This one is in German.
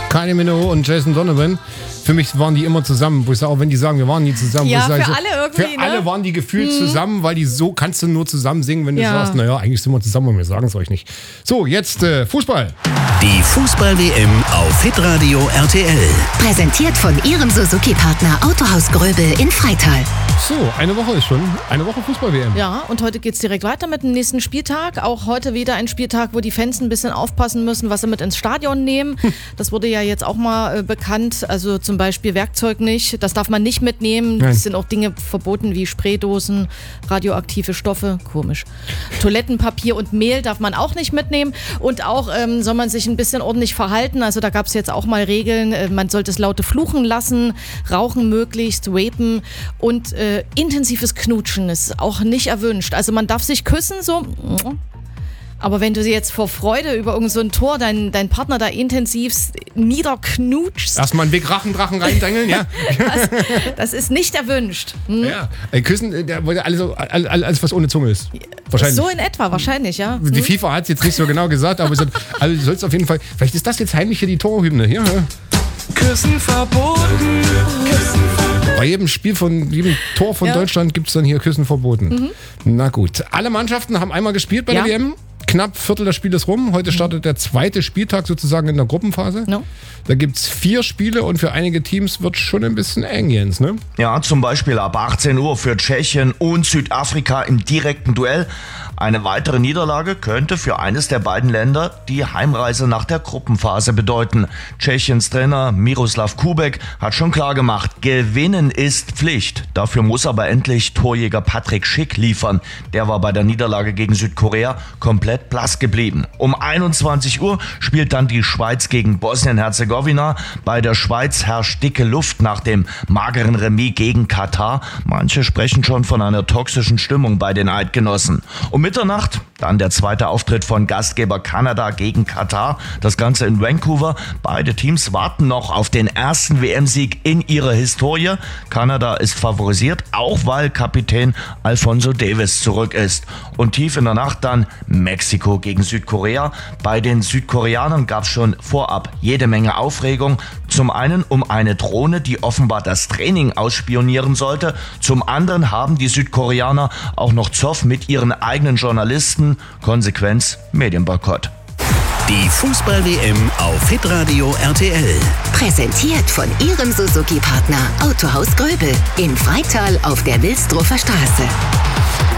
Kylie Minogue und Jason Donovan. Für mich waren die immer zusammen. Wo ich sage, auch wenn die sagen, wir waren nie zusammen. Ja, für alle irgendwie. Für alle waren die gefühlt zusammen, weil die so kannst du nur zusammen singen, wenn du sagst, naja, eigentlich sind wir zusammen und wir sagen es euch nicht. So, jetzt Fußball. Die Fußball-WM auf Hitradio RTL. Präsentiert von Ihrem Suzuki-Partner Autohaus Gröbel in Freital. So, eine Woche ist schon. Eine Woche Fußball-WM. Ja, und heute geht's direkt weiter mit dem nächsten Spieltag. Auch heute wieder ein Spieltag, wo die Fans ein bisschen aufpassen müssen, was sie mit ins Stadion nehmen. Das wurde ja jetzt auch mal bekannt. Also zum Beispiel Werkzeug nicht. Das darf man nicht mitnehmen. Nein. Es sind auch Dinge verboten wie Spraydosen, radioaktive Stoffe. Komisch. Toilettenpapier und Mehl darf man auch nicht mitnehmen. Und auch soll man sich ein bisschen ordentlich verhalten. Also da gab es jetzt auch mal Regeln. Man sollte es laute Fluchen lassen, rauchen möglichst, vapen und intensives Knutschen ist auch nicht erwünscht. Also man darf sich küssen, so. Aber wenn du jetzt vor Freude über irgend so ein Tor deinen Partner da intensivst niederknutschst. Erstmal einen Big Rachendrachen reindengeln, ja. Das ist nicht erwünscht. Ja, Küssen, alles was ohne Zunge ist. Wahrscheinlich. So in etwa, wahrscheinlich, ja. Die FIFA hat es jetzt nicht so genau gesagt, aber also du sollst auf jeden Fall, vielleicht ist das jetzt heimlich hier die Torhymne. Ja. Küssen verboten. Bei jedem Tor von Deutschland gibt es dann hier Küssen verboten. Na gut. Alle Mannschaften haben einmal gespielt bei der WM. Knapp Viertel des Spieles rum. Heute startet der zweite Spieltag sozusagen in der Gruppenphase. No. Da gibt es 4 Spiele und für einige Teams wird schon ein bisschen eng, Jens, ne? Ja, zum Beispiel ab 18 Uhr für Tschechien und Südafrika im direkten Duell. Eine weitere Niederlage könnte für eines der beiden Länder die Heimreise nach der Gruppenphase bedeuten. Tschechiens Trainer Miroslav Kubek hat schon klar gemacht, gewinnen ist Pflicht. Dafür muss aber endlich Torjäger Patrick Schick liefern. Der war bei der Niederlage gegen Südkorea komplett blass geblieben. Um 21 Uhr spielt dann die Schweiz gegen Bosnien-Herzegowina. Bei der Schweiz herrscht dicke Luft nach dem mageren Remis gegen Katar. Manche sprechen schon von einer toxischen Stimmung bei den Eidgenossen. Um Mitternacht dann der zweite Auftritt von Gastgeber Kanada gegen Katar. Das Ganze in Vancouver. Beide Teams warten noch auf den ersten WM-Sieg in ihrer Historie. Kanada ist favorisiert, auch weil Kapitän Alphonso Davies zurück ist. Und tief in der Nacht dann Mexiko gegen Südkorea. Bei den Südkoreanern gab es schon vorab jede Menge Aufregung. Zum einen um eine Drohne, die offenbar das Training ausspionieren sollte. Zum anderen haben die Südkoreaner auch noch Zoff mit ihren eigenen Journalisten. Konsequenz Medienboykott. Die Fußball-WM auf Hitradio RTL. Präsentiert von Ihrem Suzuki-Partner Autohaus Gröbel in Freital auf der Wilsdruffer Straße.